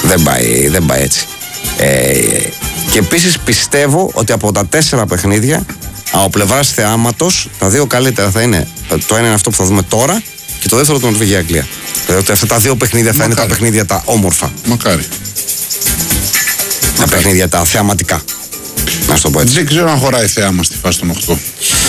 Δεν πάει έτσι. Και επίσης πιστεύω ότι από τα 4 παιχνίδια, από πλευράς θεάματος, τα 2 καλύτερα θα είναι. Το ένα είναι αυτό που θα δούμε τώρα, και το δεύτερο το Νορβηγία-Αγγλία. Δηλαδή ότι αυτά τα 2 παιχνίδια θα είναι τα παιχνίδια τα όμορφα. Μακάρι. Τα παιχνίδια τα θεαματικά. Να σου το πω έτσι. Δεν ξέρω αν χωράει θέαμα στη φάση των 8.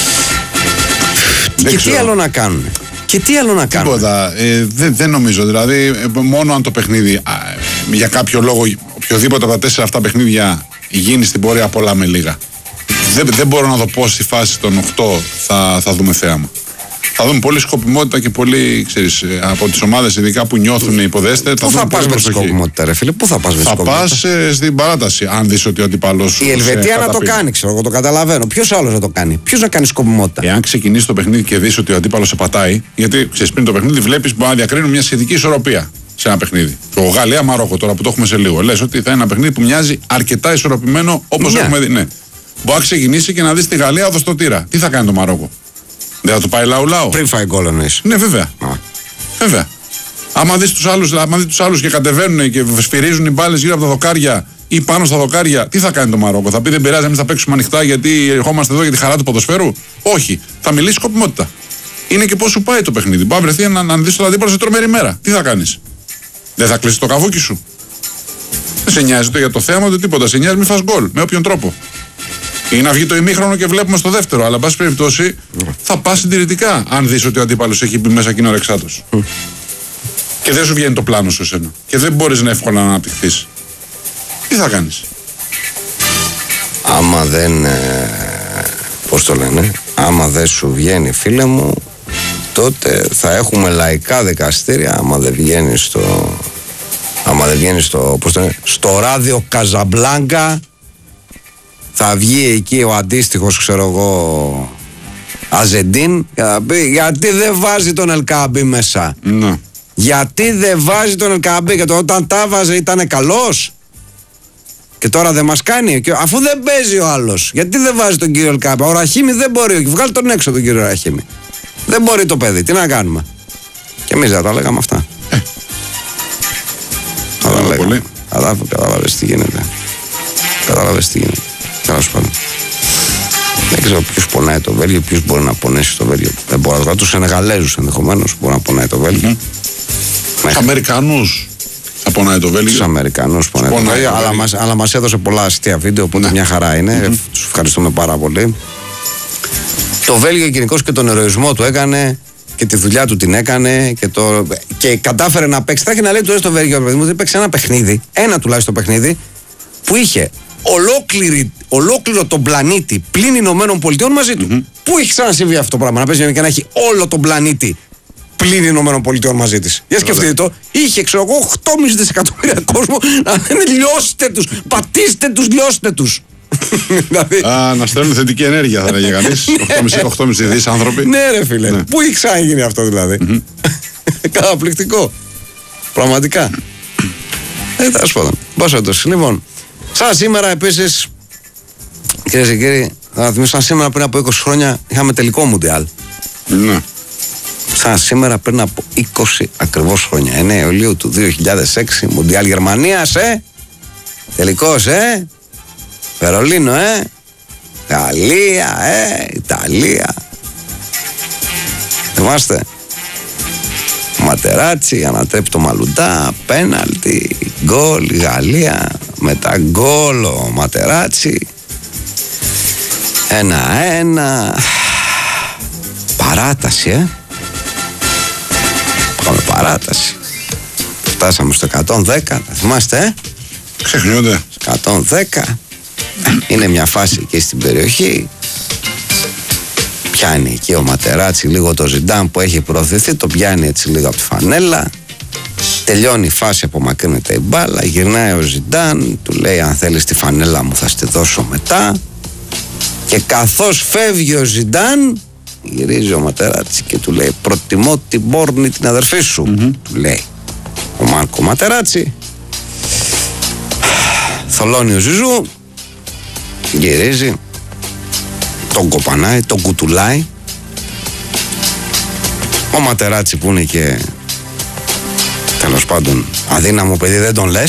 Και τι άλλο να κάνουν. Τίποτα. Δεν νομίζω. Δηλαδή, μόνο αν το παιχνίδι για κάποιο λόγο, οποιοδήποτε από τα 4 αυτά παιχνίδια γίνει στην πορεία πολλά με λίγα. Δεν μπορώ να δω πώς στη φάση των 8 θα δούμε θέαμα. Θα δούμε πολύ σκοπιμότητα και πολύ, ξέρεις, από τις ομάδες ειδικά που νιώθουν οι υποδέστες. Πού θα πας με τη σκοπιμότητα, ρε φίλε, πού θα πας με τη σκοπιμότητα? Θα πας στην παράταση, αν δεις ότι ο αντίπαλος. Η Ελβετία να το κάνει, ξέρω εγώ, το καταλαβαίνω. Ποιος άλλος να το κάνει? Ποιος να κάνει σκοπιμότητα? Εάν ξεκινήσει το παιχνίδι και δεις ότι ο αντίπαλος σε πατάει, γιατί ξέρεις, πριν το παιχνίδι βλέπεις μπορεί να διακρίνουν μια σχετική ισορροπία σε ένα παιχνίδι. Το Γαλλία-Μαρόκο, τώρα που το έχουμε σε λίγο, λες ότι θα είναι ένα παιχνίδι που μοιάζει αρκετά ισορροπημένο όπως έχουμε δει. Ναι. Μπορεί να ξεκινήσει και να δεις τη Γαλλία οδοστοτήρα. Τι θα κάνει το Μαρόκο? Δεν θα του πάει λαού-λαού? Πριν φάει γκολ εννοείς? Ναι, βέβαια. Βέβαια. Άμα δεις τους άλλους και κατεβαίνουν και σφυρίζουν οι μπάλες γύρω από τα δοκάρια ή πάνω στα δοκάρια, τι θα κάνει το Μαρόκο? Θα πει δεν πειράζει, εμείς θα παίξουμε ανοιχτά γιατί ερχόμαστε εδώ για τη χαρά του ποδοσφαίρου? Όχι. Θα μιλήσει σκοπιμότητα. Είναι και πώς σου πάει το παιχνίδι. Μπορεί να βρεθεί να δεις τον αντίπαλο σε τρομερή μέρα. Τι θα κάνεις? Δεν θα κλείσει το καβούκι σου? Δεν σε νοιάζει για το θέμα ούτε τίποτα. Σε νοιάζει μη φας γκολ με όποιον τρόπο. Ή να βγει το ημίχρονο και βλέπουμε στο δεύτερο. Αλλά, εν πάση περιπτώσει, θα πας συντηρητικά αν δεις ότι ο αντίπαλος έχει μπει μέσα και είναι ορεξάτος. Και δεν σου βγαίνει το πλάνο σου εσένα. Και δεν μπορείς εύκολα να αναπτυχθείς. Τι θα κάνεις? Άμα δεν. Πώς το λένε? Άμα δεν σου βγαίνει, φίλε μου, τότε θα έχουμε λαϊκά δικαστήρια. Άμα δεν βγαίνει στο. Πώς το λένε? Στο ράδιο Καζαμπλάνκα. Θα βγει εκεί ο αντίστοιχος, ξέρω εγώ, Αζεντίν, και θα πει γιατί δεν βάζει τον Ελκαμπή μέσα. Ναι. Γιατί δεν βάζει τον Ελκαμπή? Γιατί όταν τα βάζει ήταν καλός. Και τώρα δεν μας κάνει. Και αφού δεν παίζει ο άλλος, γιατί δεν βάζει τον κύριο Ελκαμπή? Ο Ραχίμι δεν μπορεί. Βγάλει τον έξω τον κύριο Ραχίμι. Δεν μπορεί το παιδί. Τι να κάνουμε? Και εμείς δεν τα λέγαμε αυτά. Κατάλαβες τι γίνεται. Τέλος πάντων. Δεν ξέρω ποιος πονάει το Βέλγιο, ποιος μπορεί να πονέσει το Βέλγιο. Δεν μπορώ να δω τους Σενεγαλέζους ενδεχομένως που μπορεί να πονάει το Βέλγιο. Τους Αμερικανούς θα πονάει το Βέλγιο. Τους Αμερικανούς πονάει το Βέλγιο, αλλά μας έδωσε πολλά αστεία βίντεο, οπότε μια χαρά είναι. Τους ευχαριστούμε πάρα πολύ. Το Βέλγιο γενικώς και τον ηρωισμό του έκανε και τη δουλειά του την έκανε και κατάφερε να παίξει. Θα έχει να λέει του στο Βέλγιο, παιδί μου, ότι παίξει ένα παιχνίδι, ένα τουλάχιστον παιχνίδι, που είχε ολόκληρο τον πλανήτη πλην Ηνωμένων Πολιτειών μαζί του. Πού έχει ξανασυμβεί αυτό το πράγμα? Να παίζει και να έχει όλο τον πλανήτη πλην Ηνωμένων Πολιτειών μαζί της? Για σκεφτείτε το. Είχε, ξέρω εγώ, 8,5 δισεκατομμύρια κόσμο. Να λιώσετε τους, πατήστε τους, λιώστε τους. Να στέλνουν θετική ενέργεια, θα έλεγε κανείς. 8,5 δις άνθρωποι. Ναι, ρε φίλε. Πού έχει ξαναγίνει αυτό δηλαδή? Καταπληκτικό. Πραγματικά. Τέλος πάντων. Λοιπόν, σαν σήμερα επίσης, κυρίες και κύριοι, θα θυμίσω, σαν σήμερα πριν από 20 χρόνια είχαμε τελικό Μουντιάλ. Ναι. Σαν σήμερα πριν από 20 ακριβώς χρόνια, 9 Ιουλίου του 2006, Μουντιάλ Γερμανίας, τελικός, Βερολίνο, Γαλλία, Ιταλία. Θυμάστε? Ματεράτσι, ανατρέπει το Μαλουντά, πέναλτι, γκολ η Γαλλία, μετά γκολ ο Ματεράτσι, 1-1, παράταση, Πάμε παράταση, φτάσαμε στο 110, θα θυμάστε, Ξεχνιόνται. 110, είναι μια φάση εκεί στην περιοχή. Πιάνει εκεί ο Ματεράτσι λίγο το Ζιντάν που έχει προωθηθεί, το πιάνει έτσι λίγο από τη φανέλα. Τελειώνει η φάση, απομακρύνεται η μπάλα. Γυρνάει ο Ζιντάν, του λέει: αν θέλεις τη φανέλα μου θα στη δώσω μετά. Και καθώς φεύγει ο Ζιντάν, γυρίζει ο Ματεράτσι και του λέει: προτιμώ την Μπόρνη, την αδερφή σου. Του λέει ο Μάρκο Ματεράτσι. Θολώνει ο Ζιζού, γυρίζει, τον κοπανάει, τον κουτουλάει. Ο Ματεράτσι που είναι και τέλος πάντων αδύναμο παιδί, δεν τον λες.